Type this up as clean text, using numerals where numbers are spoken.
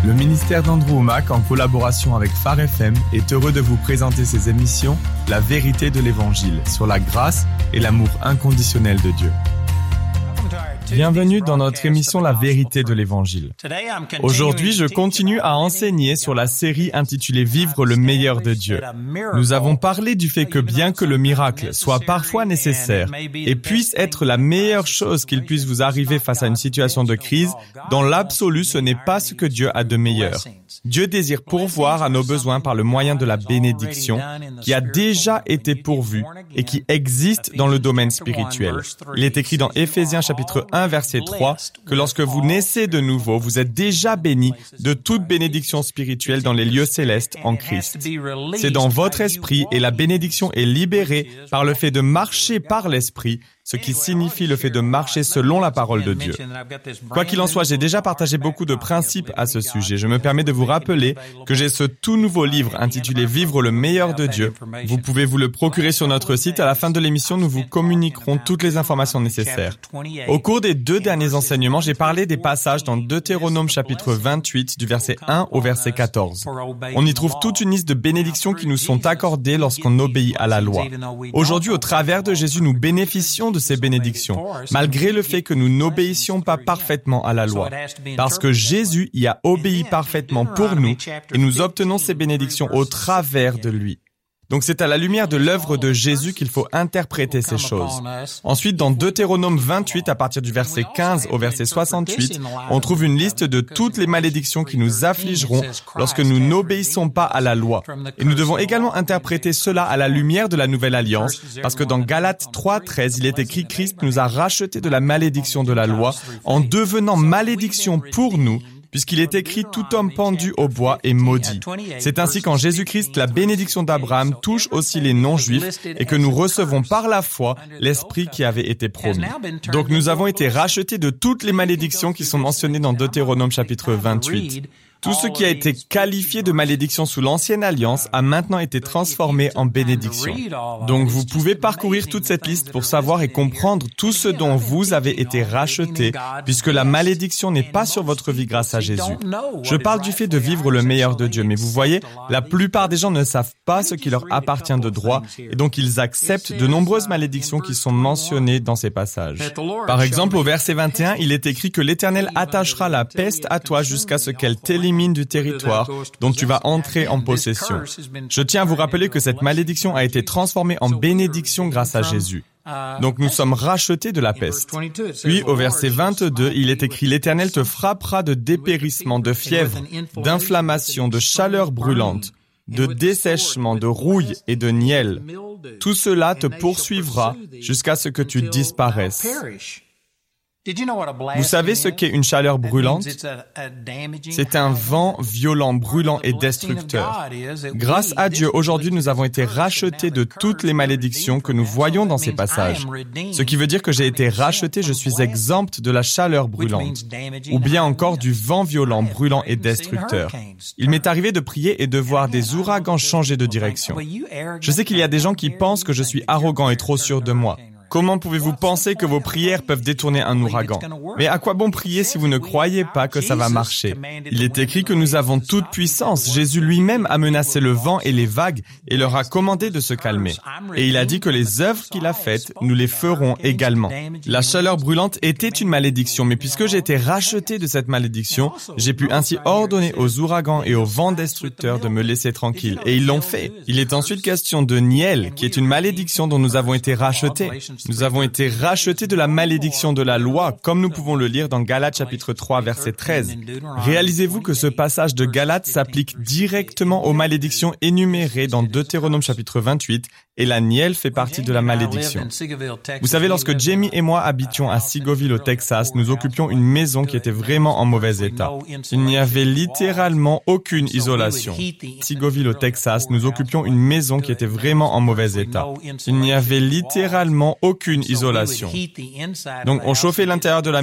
Le ministère d'Andrew Wommack, en collaboration avec Phare FM, est heureux de vous présenter ses émissions « La vérité de l'Évangile » sur la grâce et l'amour inconditionnel de Dieu. Bienvenue dans notre émission La vérité de l'Évangile. Aujourd'hui, je continue à enseigner sur la série intitulée Vivre le meilleur de Dieu. Nous avons parlé du fait que bien que le miracle soit parfois nécessaire et puisse être la meilleure chose qu'il puisse vous arriver face à une situation de crise, dans l'absolu, ce n'est pas ce que Dieu a de meilleur. Dieu désire pourvoir à nos besoins par le moyen de la bénédiction qui a déjà été pourvue et qui existe dans le domaine spirituel. Il est écrit dans Éphésiens chapitre 1, verset 3, que lorsque vous naissez de nouveau, vous êtes déjà bénis de toute bénédiction spirituelle dans les lieux célestes en Christ. C'est dans votre esprit et la bénédiction est libérée par le fait de marcher par l'esprit, ce qui signifie le fait de marcher selon la parole de Dieu. Quoi qu'il en soit, j'ai déjà partagé beaucoup de principes à ce sujet. Je me permets de vous rappeler que j'ai ce tout nouveau livre intitulé « Vivre le meilleur de Dieu ». Vous pouvez vous le procurer sur notre site. À la fin de l'émission, nous vous communiquerons toutes les informations nécessaires. Au cours des 2 derniers enseignements, j'ai parlé des passages dans Deutéronome chapitre 28, du verset 1 au verset 14. On y trouve toute une liste de bénédictions qui nous sont accordées lorsqu'on obéit à la loi. Aujourd'hui, au travers de Jésus, nous bénéficions de ces bénédictions, malgré le fait que nous n'obéissions pas parfaitement à la loi. Parce que Jésus y a obéi parfaitement pour nous, et nous obtenons ces bénédictions au travers de lui. Donc c'est à la lumière de l'œuvre de Jésus qu'il faut interpréter ces choses. Ensuite, dans Deutéronome 28, à partir du verset 15 au verset 68, on trouve une liste de toutes les malédictions qui nous affligeront lorsque nous n'obéissons pas à la loi. Et nous devons également interpréter cela à la lumière de la Nouvelle Alliance, parce que dans Galates 3:13, il est écrit « Christ nous a rachetés de la malédiction de la loi en devenant malédiction pour nous, puisqu'il est écrit « Tout homme pendu au bois est maudit ». C'est ainsi qu'en Jésus-Christ, la bénédiction d'Abraham touche aussi les non-juifs et que nous recevons par la foi l'Esprit qui avait été promis. Donc nous avons été rachetés de toutes les malédictions qui sont mentionnées dans Deutéronome chapitre 28. Tout ce qui a été qualifié de malédiction sous l'Ancienne Alliance a maintenant été transformé en bénédiction. Donc vous pouvez parcourir toute cette liste pour savoir et comprendre tout ce dont vous avez été rachetés, puisque la malédiction n'est pas sur votre vie grâce à Jésus. Je parle du fait de vivre le meilleur de Dieu, mais vous voyez, la plupart des gens ne savent pas ce qui leur appartient de droit, et donc ils acceptent de nombreuses malédictions qui sont mentionnées dans ces passages. Par exemple, au verset 21, il est écrit que l'Éternel attachera la peste à toi jusqu'à ce qu'elle t'élimine du territoire dont tu vas entrer en possession. Je tiens à vous rappeler que cette malédiction a été transformée en bénédiction grâce à Jésus. Donc nous sommes rachetés de la peste. Puis au verset 22, il est écrit « L'Éternel te frappera de dépérissement, de fièvre, d'inflammation, de chaleur brûlante, de dessèchement, de rouille et de nielle. Tout cela te poursuivra jusqu'à ce que tu disparaisses. » Vous savez ce qu'est une chaleur brûlante? C'est un vent violent, brûlant et destructeur. Grâce à Dieu, aujourd'hui, nous avons été rachetés de toutes les malédictions que nous voyons dans ces passages. Ce qui veut dire que j'ai été racheté, je suis exempt de la chaleur brûlante, ou bien encore du vent violent, brûlant et destructeur. Il m'est arrivé de prier et de voir des ouragans changer de direction. Je sais qu'il y a des gens qui pensent que je suis arrogant et trop sûr de moi. Comment pouvez-vous penser que vos prières peuvent détourner un ouragan? Mais à quoi bon prier si vous ne croyez pas que ça va marcher? Il est écrit que nous avons toute puissance. Jésus lui-même a menacé le vent et les vagues et leur a commandé de se calmer. Et il a dit que les œuvres qu'il a faites, nous les ferons également. La chaleur brûlante était une malédiction, mais puisque j'ai été racheté de cette malédiction, j'ai pu ainsi ordonner aux ouragans et aux vents destructeurs de me laisser tranquille. Et ils l'ont fait. Il est ensuite question de niel, qui est une malédiction dont nous avons été rachetés. Nous avons été rachetés de la malédiction de la loi, comme nous pouvons le lire dans Galates chapitre 3, verset 13. Réalisez-vous que ce passage de Galates s'applique directement aux malédictions énumérées dans Deutéronome chapitre 28, et la nielle fait partie de la malédiction. Vous savez, lorsque Jamie et moi habitions à Seagoville au Texas, nous occupions une maison qui était vraiment en mauvais état. Il n'y avait littéralement aucune isolation. Seagoville au Texas, nous occupions une maison qui était vraiment en mauvais état. Il n'y avait littéralement aucune isolation. Donc, on chauffait l'intérieur de la